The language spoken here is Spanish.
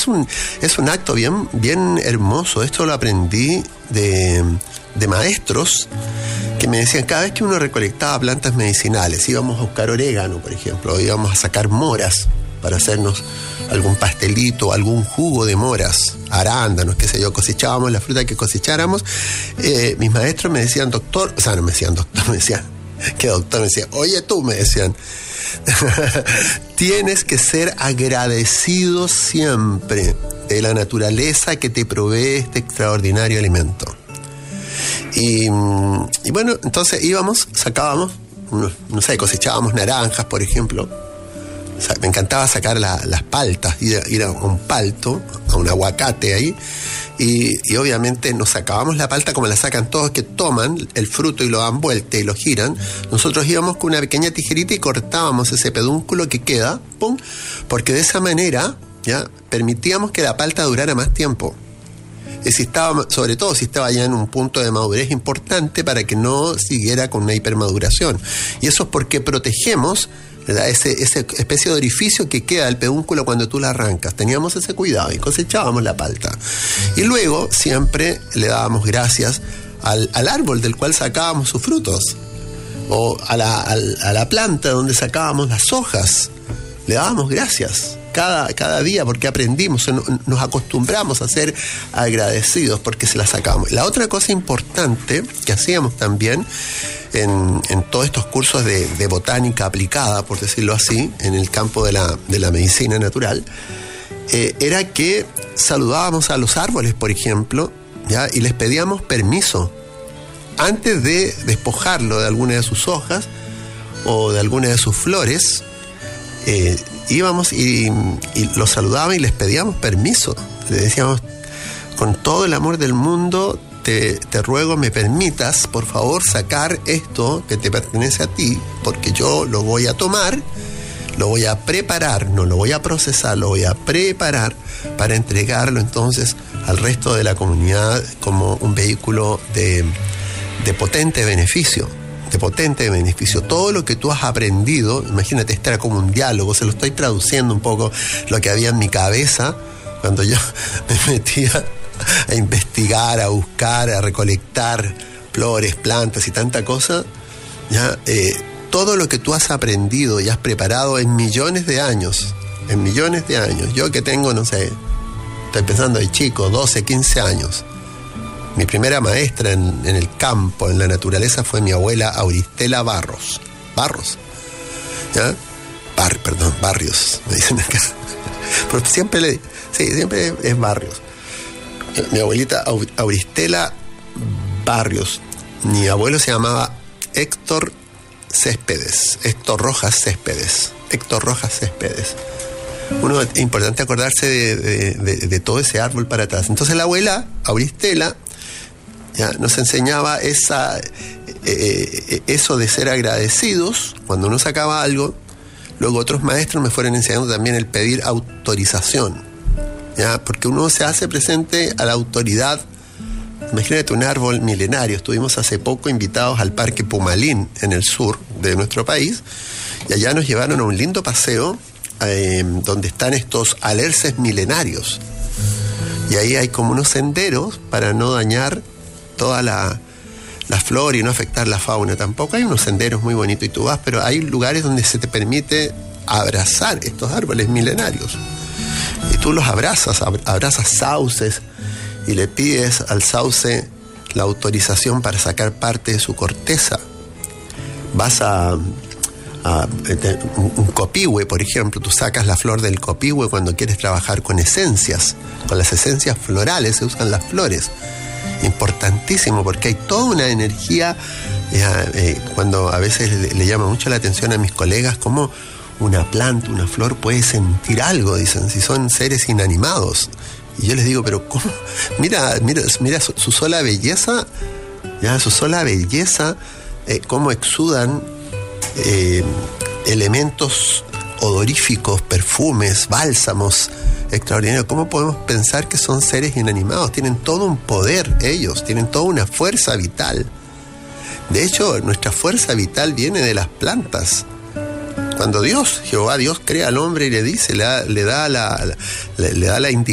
es un acto bien, bien hermoso. Esto lo aprendí de maestros que me decían, cada vez que uno recolectaba plantas medicinales, íbamos a buscar orégano, por ejemplo, o íbamos a sacar moras para hacernos algún pastelito, algún jugo de moras, arándanos, qué sé yo, cosechábamos la fruta que cosecháramos. Mis maestros me decían, doctor, o sea, no me decían doctor, me decían, ¿qué doctor? Me decían, oye tú, me decían, tienes que ser agradecido siempre de la naturaleza que te provee este extraordinario alimento. Y bueno, entonces íbamos, sacábamos, no sé, cosechábamos naranjas, por ejemplo. O sea, me encantaba sacar las paltas, ir a un palto, a un aguacate ahí, y obviamente nos sacábamos la palta como la sacan todos, que toman el fruto y lo dan vuelta y lo giran. Nosotros íbamos con una pequeña tijerita y cortábamos ese pedúnculo que queda, ¡pum!, porque de esa manera ya permitíamos que la palta durara más tiempo. Sobre todo si estaba ya en un punto de madurez importante, para que no siguiera con una hipermaduración. Y eso es porque protegemos, ¿verdad?, esa especie de orificio que queda del pedúnculo cuando tú la arrancas. Teníamos ese cuidado y cosechábamos la palta. Y luego siempre le dábamos gracias al árbol del cual sacábamos sus frutos, o a la planta donde sacábamos las hojas. Le dábamos gracias cada día, porque aprendimos, nos acostumbramos a ser agradecidos porque se la sacamos. La otra cosa importante que hacíamos también en todos estos cursos de botánica aplicada, por decirlo así, en el campo de la medicina natural, era que saludábamos a los árboles, por ejemplo, ¿ya?, y les pedíamos permiso antes de despojarlo de alguna de sus hojas o de alguna de sus flores. Íbamos y los saludábamos y les pedíamos permiso. Le decíamos, con todo el amor del mundo, te ruego me permitas, por favor, sacar esto que te pertenece a ti, porque yo lo voy a tomar, lo voy a preparar, no lo voy a procesar, lo voy a preparar para entregarlo entonces al resto de la comunidad como un vehículo de potente beneficio. Todo lo que tú has aprendido, imagínate, este era como un diálogo, se lo estoy traduciendo un poco lo que había en mi cabeza cuando yo me metía a investigar, a buscar, a recolectar flores, plantas y tanta cosa, ya, todo lo que tú has aprendido y has preparado en millones de años, yo que tengo, no sé, estoy pensando de chico, 12, 15 años. Mi primera maestra en el campo, en la naturaleza, fue mi abuela Auristela Barros. ¿Ya? Barrios, me dicen acá. Pero siempre es Barrios. Mi abuelita Auristela Barrios. Mi abuelo se llamaba Héctor Rojas Céspedes. Es importante acordarse de todo ese árbol para atrás. Entonces la abuela Auristela ya nos enseñaba eso de ser agradecidos cuando uno sacaba algo. Luego otros maestros me fueron enseñando también el pedir autorización, ¿ya? Porque uno se hace presente a la autoridad. Imagínate un árbol milenario. Estuvimos hace poco invitados al Parque Pumalín en el sur de nuestro país, y allá nos llevaron a un lindo paseo donde están estos alerces milenarios, y ahí hay como unos senderos para no dañar toda la flora y no afectar la fauna. Tampoco hay unos senderos muy bonitos y tú vas, pero hay lugares donde se te permite abrazar estos árboles milenarios, y tú los abrazas sauces, y le pides al sauce la autorización para sacar parte de su corteza. Vas a un copihue, por ejemplo, tú sacas la flor del copihue cuando quieres trabajar con esencias, con las esencias florales se usan las flores. Importantísimo, porque hay toda una energía, cuando a veces le llama mucho la atención a mis colegas cómo una planta, una flor puede sentir algo, dicen, si son seres inanimados. Y yo les digo, pero ¿cómo? Mira su sola belleza, cómo exudan elementos odoríficos, perfumes, bálsamos extraordinarios. ¿Cómo podemos pensar que son seres inanimados? Tienen todo un poder ellos, tienen toda una fuerza vital. De hecho, nuestra fuerza vital viene de las plantas. Cuando Jehová Dios crea al hombre y le dice, le da la indicación